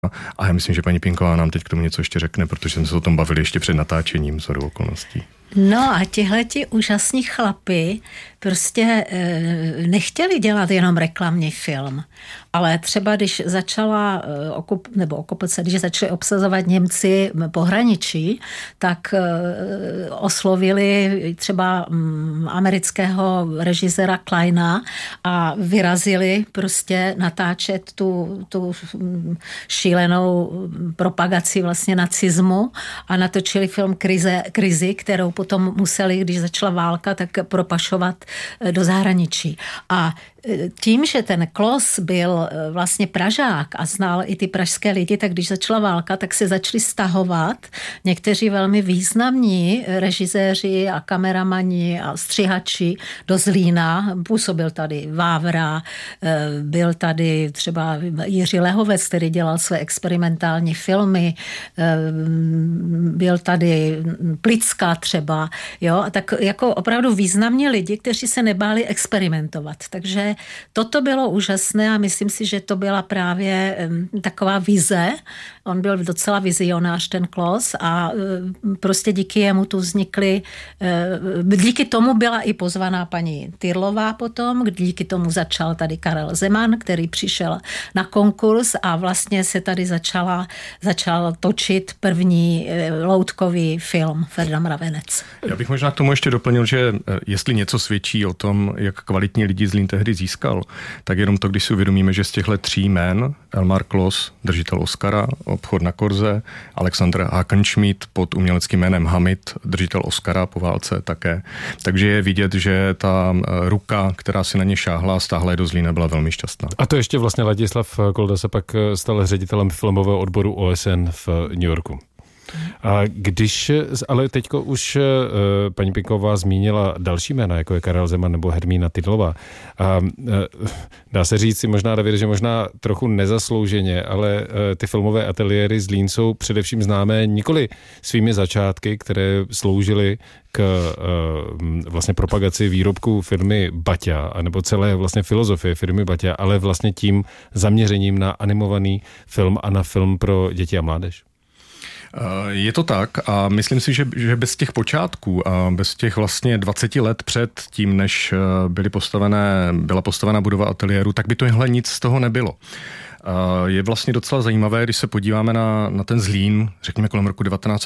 A já myslím, že paní Pinková nám teď k tomu něco ještě řekne, protože jsme se o tom bavili ještě před natáčením shodou okolností. No a tihleti úžasní chlapi prostě nechtěli dělat jenom reklamní film, ale třeba když začala okupace, když začali obsazovat Němci pohraničí, tak oslovili třeba amerického režiséra Kleina a vyrazili prostě natáčet tu šílenou propagaci vlastně nacismu a natočili film Krizi, kterou potom museli, když začala válka, tak propašovat do zahraničí. A tím, že ten Klos byl vlastně Pražák a znal i ty pražské lidi, tak když začala válka, tak se začali stahovat někteří velmi významní režiséři a kameramani a střihači do Zlína. Působil tady Vávra, byl tady třeba Jiří Lehovec, který dělal své experimentální filmy, byl tady Plicka třeba, jo, a tak jako opravdu významní lidi, kteří se nebáli experimentovat. Takže toto bylo úžasné a myslím si, že to byla právě taková vize. On byl docela vizionář, ten Klos, a prostě díky jemu tu vznikly, díky tomu byla i pozvaná paní Tyrlová potom, díky tomu začal tady Karel Zeman, který přišel na konkurs a vlastně se tady začal točit první loutkový film Ferda Mravenec. Já bych možná k tomu ještě doplnil, že jestli něco svědčí o tom, jak kvalitní lidi Zlín tehdy získal, tak jenom to, když si uvědomíme, že z těchto 3 jmen, Elmar Klos, držitel Oscara, Obchod na Korze, Alexander Hakenschmidt pod uměleckým jménem Hamid, držitel Oscara po válce také. Takže je vidět, že ta ruka, která si na ně šáhla a stáhla je do Zlína, byla velmi šťastná. A to ještě vlastně Ladislav Kolda se pak stal ředitelem filmového odboru OSN v New Yorku. A když, ale teďko už paní Pinková zmínila další jména, jako je Karel Zeman nebo Hermína Tydlová. A dá se říct si možná, David, že možná trochu nezaslouženě, ale ty filmové ateliéry Zlín jsou především známé nikoli svými začátky, které sloužily k vlastně propagaci výrobků firmy Baťa, anebo celé vlastně filozofie firmy Baťa, ale vlastně tím zaměřením na animovaný film a na film pro děti a mládež. Je to tak a myslím si, že bez těch počátků a bez těch vlastně 20 let před tím, než byla postavená budova ateliéru, tak by tohle nic z toho nebylo. Je vlastně docela zajímavé, když se podíváme na ten Zlín, řekněme kolem roku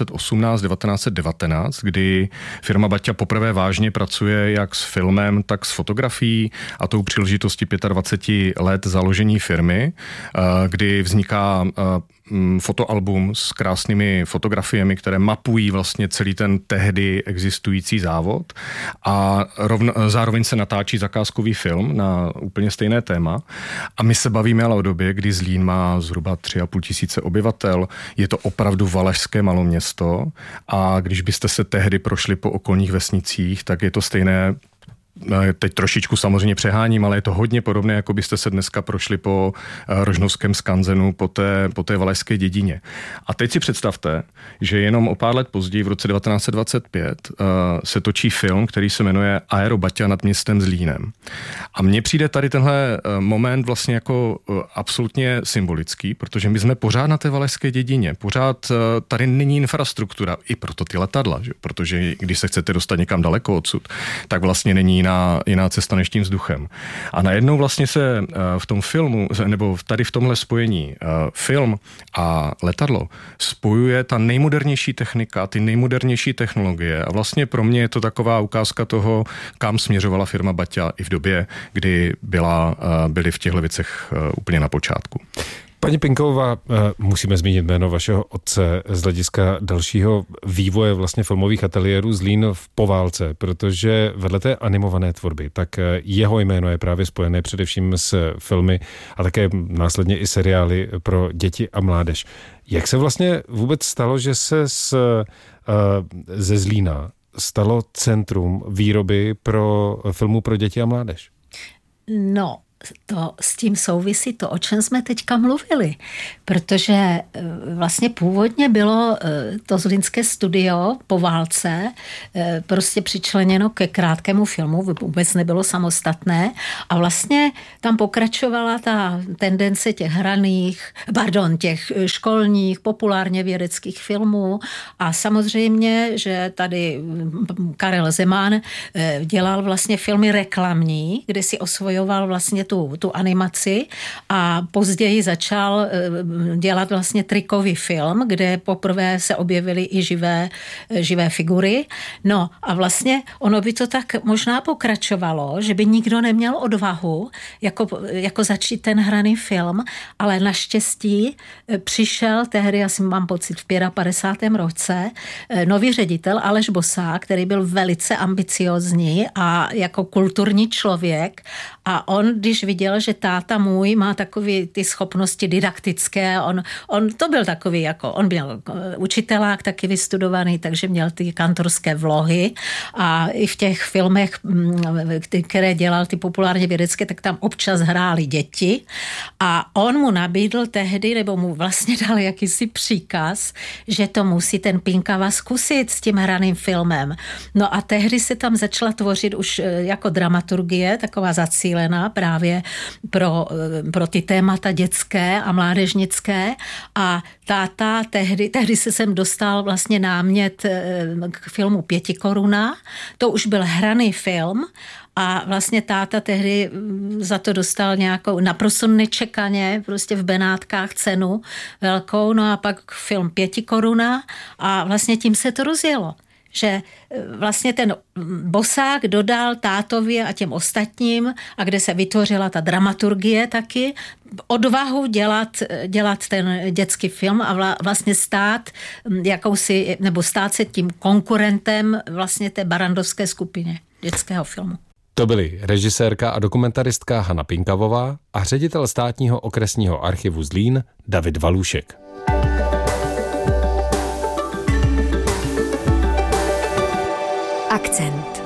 1918-1919, kdy firma Baťa poprvé vážně pracuje jak s filmem, tak s fotografií a tou příležitostí 25 let založení firmy, kdy vzniká fotoalbum s krásnými fotografiemi, které mapují vlastně celý ten tehdy existující závod a zároveň se natáčí zakázkový film na úplně stejné téma. A my se bavíme ale o době, kdy Zlín má zhruba 3,5 tisíce obyvatel. Je to opravdu valašské maloměsto a když byste se tehdy prošli po okolních vesnicích, tak je to stejné. Teď trošičku samozřejmě přeháním, ale je to hodně podobné, jako byste se dneska prošli po rožnovském skanzenu, po té valašské dědině. A teď si představte, že jenom o pár let později, v roce 1925, se točí film, který se jmenuje Aero Baťa nad městem Zlínem. A mně přijde tady tenhle moment vlastně jako absolutně symbolický, protože my jsme pořád na té valašské dědině, pořád tady není infrastruktura, i proto ty letadla, že? Protože když se chcete dostat někam daleko odsud, tak vlastně není jiná cesta než tím vzduchem. A najednou vlastně se v tom filmu, nebo tady v tomhle spojení film a letadlo spojuje ta nejmodernější technika, ty nejmodernější technologie a vlastně pro mě je to taková ukázka toho, kam směřovala firma Baťa i v době, kdy byli v těchto věcech úplně na počátku. Paní Pinková, musíme zmínit jméno vašeho otce z hlediska dalšího vývoje vlastně filmových ateliérů Zlín v poválce, protože vedle té animované tvorby, tak jeho jméno je právě spojené především s filmy a také následně i seriály pro děti a mládež. Jak se vlastně vůbec stalo, že se ze Zlína stalo centrum výroby pro filmů pro děti a mládež? No, to s tím souvisí to, o čem jsme teďka mluvili, protože vlastně původně bylo to zlínské studio po válce prostě přičleněno ke krátkému filmu, vůbec nebylo samostatné a vlastně tam pokračovala ta tendence těch těch školních, populárně vědeckých filmů a samozřejmě, že tady Karel Zeman dělal vlastně filmy reklamní, kde si osvojoval vlastně tu animaci a později začal dělat vlastně trikový film, kde poprvé se objevily i živé figury. No a vlastně ono by to tak možná pokračovalo, že by nikdo neměl odvahu jako začít ten hraný film, ale naštěstí přišel tehdy, asi mám pocit v 55. roce, nový ředitel Aleš Bosák, který byl velice ambiciózní a jako kulturní člověk a on, když viděl, že táta můj má takový ty schopnosti didaktické, on to byl takový, jako on byl učitelák taky vystudovaný, takže měl ty kantorské vlohy a i v těch filmech, které dělal ty populárně vědecké, tak tam občas hráli děti a on mu nabídl tehdy, nebo mu vlastně dal jakýsi příkaz, že to musí ten Pinkava zkusit s tím hraným filmem. No a tehdy se tam začala tvořit už jako dramaturgie, taková zacílená právě pro ty témata dětské a mládežnické a táta tehdy se sem dostal vlastně námět k filmu 5 koruna, to už byl hraný film a vlastně táta tehdy za to dostal nějakou naprosto nečekaně prostě v Benátkách cenu velkou, no a pak film 5 koruna a vlastně tím se to rozjelo. Že vlastně ten Bosák dodal tátovi a těm ostatním, a kde se vytvořila ta dramaturgie taky, odvahu dělat ten dětský film a vlastně stát se tím konkurentem vlastně té barandovské skupině dětského filmu. To byly režisérka a dokumentaristka Hana Pinkavová a ředitel státního okresního archivu Zlín David Valůšek. Akcent.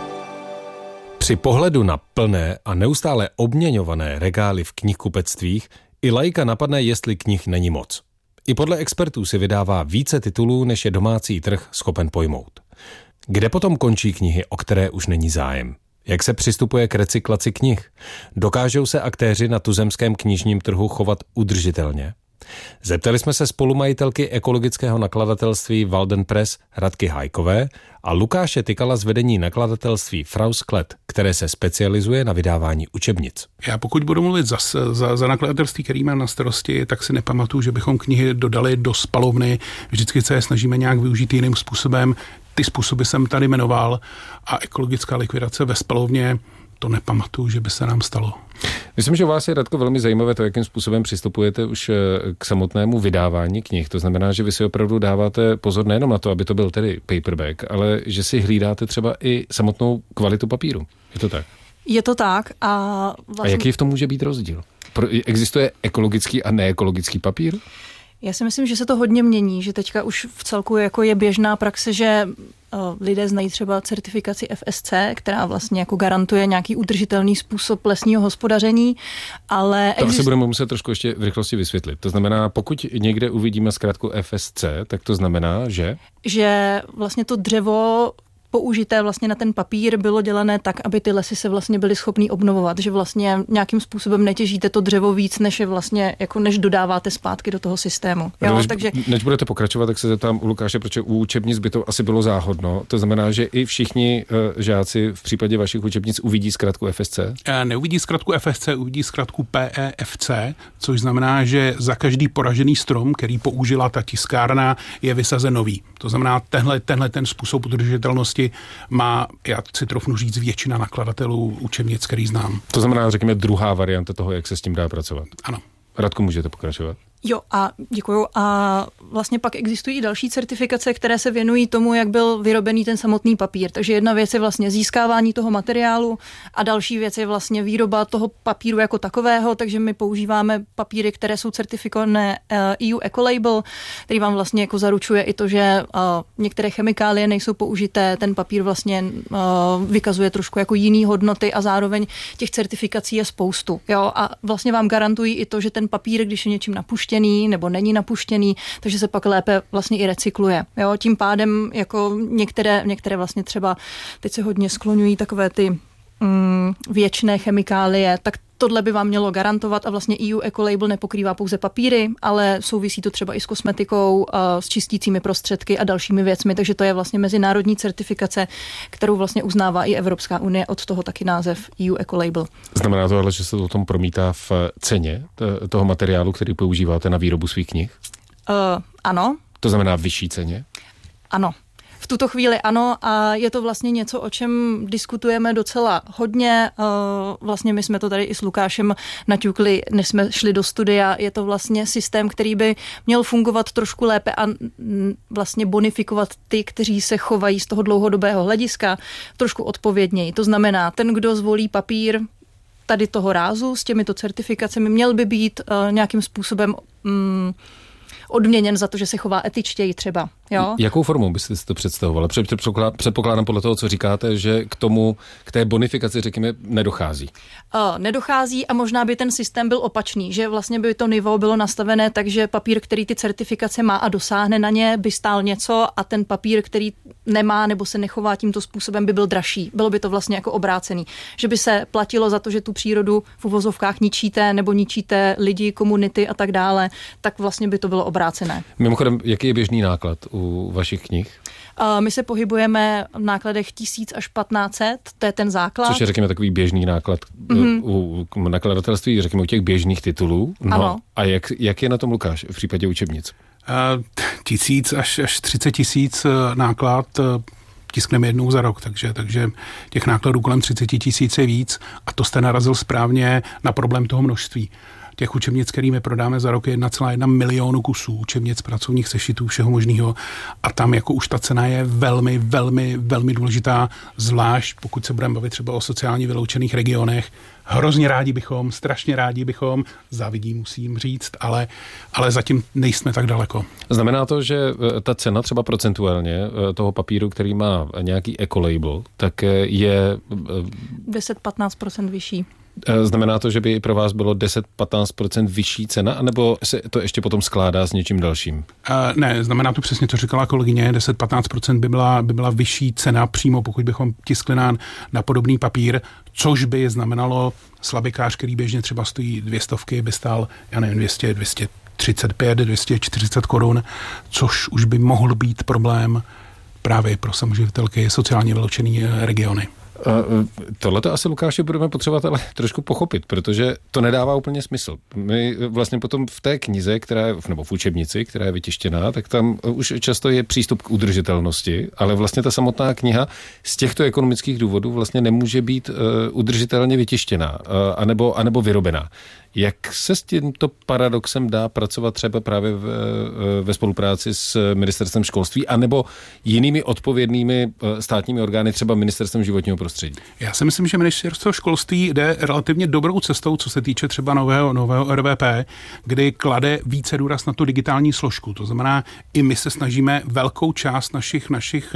Při pohledu na plné a neustále obměňované regály v knihkupectvích i laika napadne, jestli knih není moc. I podle expertů si vydává více titulů, než je domácí trh schopen pojmout. Kde potom končí knihy, o které už není zájem? Jak se přistupuje k recyklaci knih? Dokážou se aktéři na tuzemském knižním trhu chovat udržitelně? Zeptali jsme se spolumajitelky ekologického nakladatelství Walden Press Radky Hájkové a Lukáše Tykala z vedení nakladatelství Frausklet, které se specializuje na vydávání učebnic. Já pokud budu mluvit za nakladatelství, který má na starosti, tak si nepamatuju, že bychom knihy dodali do spalovny. Vždycky se je snažíme nějak využít jiným způsobem. Ty způsoby jsem tady jmenoval a ekologická likvidace ve spalovně, to nepamatuju, že by se nám stalo. Myslím, že u vás je, Radko, velmi zajímavé to, jakým způsobem přistupujete už k samotnému vydávání knih. To znamená, že vy si opravdu dáváte pozor nejenom na to, aby to byl tedy paperback, ale že si hlídáte třeba i samotnou kvalitu papíru. Je to tak? Je to tak a vlastně... A jaký v tom může být rozdíl? Existuje ekologický a neekologický papír? Já si myslím, že se to hodně mění, že teďka už v celku jako je běžná praxe, že lidé znají třeba certifikaci FSC, která vlastně jako garantuje nějaký udržitelný způsob lesního hospodaření, ale... To asi budeme muset trošku ještě v rychlosti vysvětlit. To znamená, pokud někde uvidíme zkrátku FSC, tak to znamená, že... Že vlastně to dřevo použité vlastně na ten papír bylo dělané tak, aby ty lesy se vlastně byly schopný obnovovat, že vlastně nějakým způsobem netěžíte to dřevo víc, než je vlastně, jako než dodáváte zpátky do toho systému. Jo, než budete pokračovat, tak se zeptám u Lukáše, protože u učebnic by to asi bylo záhodno. To znamená, že i všichni žáci v případě vašich učebnic uvidí zkrátku FSC? Neuvidí zkrátku FSC, uvidí zkrátku PEFC, což znamená, že za každý poražený strom, který použila ta tiskárna, je vysazen nový. To znamená, tenhle ten způsob udržitelnosti má, já si trofnu říct, většina nakladatelů učebnic, který znám. To znamená, řekněme, druhá varianta toho, jak se s tím dá pracovat. Ano. Radku, můžete pokračovat? Jo, a děkuju. A vlastně pak existují i další certifikace, které se věnují tomu, jak byl vyrobený ten samotný papír. Takže jedna věc je vlastně získávání toho materiálu a další věc je vlastně výroba toho papíru jako takového, takže my používáme papíry, které jsou certifikované EU Ecolabel, který vám vlastně jako zaručuje i to, že některé chemikálie nejsou použité, ten papír vlastně vykazuje trošku jako jiný hodnoty a zároveň těch certifikací je spoustu. Jo? A vlastně vám garantují i to, že ten papír, když je něčím napuštěný nebo není napuštěný, takže se pak lépe vlastně i recykluje. Jo? Tím pádem jako některé vlastně třeba teď se hodně skloňují takové ty věčné chemikálie, tak tohle by vám mělo garantovat a vlastně EU Ecolabel nepokrývá pouze papíry, ale souvisí to třeba i s kosmetikou, s čistícími prostředky a dalšími věcmi, takže to je vlastně mezinárodní certifikace, kterou vlastně uznává i Evropská unie, od toho taky název EU Ecolabel. Znamená to ale, že se to o tom promítá v ceně toho materiálu, který používáte na výrobu svých knih? Ano. To znamená vyšší ceně? Ano. V tuto chvíli ano a je to vlastně něco, o čem diskutujeme docela hodně. Vlastně my jsme to tady i s Lukášem naťukli, než jsme šli do studia. Je to vlastně systém, který by měl fungovat trošku lépe a vlastně bonifikovat ty, kteří se chovají z toho dlouhodobého hlediska trošku odpovědněji. To znamená, ten, kdo zvolí papír tady toho rázu s těmito certifikacemi, měl by být nějakým způsobem odměněn za to, že se chová etičtěji třeba. Jo? Jakou formou byste si to představovali? Předpokládám podle toho, co říkáte, že k té bonifikaci, řekněme, nedochází. Nedochází a možná by ten systém byl opačný, že vlastně by to nivo bylo nastavené tak, že papír, který ty certifikace má a dosáhne na ně, by stál něco a ten papír, který nemá nebo se nechová tímto způsobem, by byl dražší. Bylo by to vlastně jako obrácený. Že by se platilo za to, že tu přírodu v uvozovkách ničíte nebo ničíte lidi, komunity a tak dále, tak vlastně by to bylo obrácené. Mimochodem, jaký je běžný náklad u vašich knih? My se pohybujeme v nákladech 1000 až 1500, to je ten základ. Což je, řekněme, takový běžný náklad u nakladatelství, řekněme, u těch běžných titulů. No, ano. A jak je na tom Lukáš v případě učebnic? 1000 až 30 000 náklad tiskneme jednou za rok, takže těch nákladů kolem 30 000 je víc a to jste narazil správně na problém toho množství. Těch učebnic, který my prodáme za rok, je 1,1 milionu kusů učebnic, pracovních sešitů, všeho možného. A tam jako už ta cena je velmi, velmi, velmi důležitá, zvlášť pokud se budeme bavit třeba o sociálně vyloučených regionech. Hrozně rádi bychom, strašně rádi bychom, závidí musím říct, ale zatím nejsme tak daleko. Znamená to, že ta cena třeba procentuálně toho papíru, který má nějaký ecolabel, tak je 10-15% vyšší. Znamená to, že by pro vás bylo 10-15% vyšší cena, anebo se to ještě potom skládá s něčím dalším? Ne, znamená to přesně, co říkala kolegyně, 10-15% by byla vyšší cena přímo, pokud bychom tiskli na podobný papír, což by znamenalo slabikář, který běžně třeba stojí 200, by stál, já nevím, 235, 240 korun, což už by mohl být problém právě pro samoživitelky sociálně vyloučený regiony. Tohleto asi, Lukáši, budeme potřebovat ale trošku pochopit, protože to nedává úplně smysl. My vlastně potom v té knize, nebo v učebnici, která je vytištěná, tak tam už často je přístup k udržitelnosti, ale vlastně ta samotná kniha z těchto ekonomických důvodů vlastně nemůže být udržitelně vytištěná anebo vyrobená. Jak se s tímto paradoxem dá pracovat třeba právě ve spolupráci s ministerstvem školství anebo jinými odpovědnými státními orgány, třeba ministerstvem životního prostředí? Já si myslím, že ministerstvo školství jde relativně dobrou cestou, co se týče třeba nového RVP, kdy klade více důraz na tu digitální složku. To znamená, i my se snažíme velkou část našich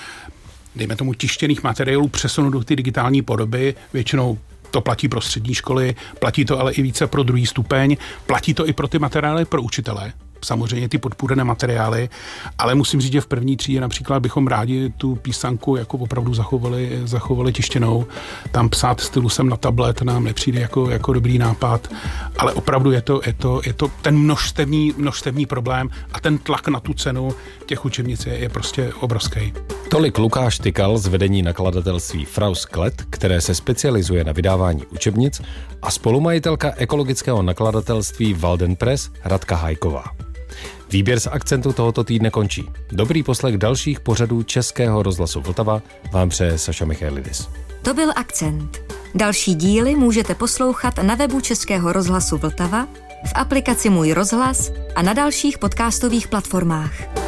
dejme tomu tištěných materiálů přesunout do ty digitální podoby, většinou to platí pro střední školy, platí to ale i více pro druhý stupeň, platí to i pro ty materiály pro učitele. Samozřejmě ty podpůrné materiály, ale musím říct, že v první třídě například bychom rádi tu písanku jako opravdu zachovali tištěnou. Tam psát stylusem na tablet nám nepřijde jako dobrý nápad, ale opravdu je to ten množstevní problém a ten tlak na tu cenu těch učebnic je prostě obrovský. Tolik Lukáš Tykal z vedení nakladatelství Fraus Klett, které se specializuje na vydávání učebnic, a spolumajitelka ekologického nakladatelství Walden Press Radka Hajková. Výběr z akcentu tohoto týdne končí. Dobrý poslech dalších pořadů Českého rozhlasu Vltava vám přeje Saša Michailidis. To byl Akcent. Další díly můžete poslouchat na webu Českého rozhlasu Vltava, v aplikaci Můj rozhlas a na dalších podcastových platformách.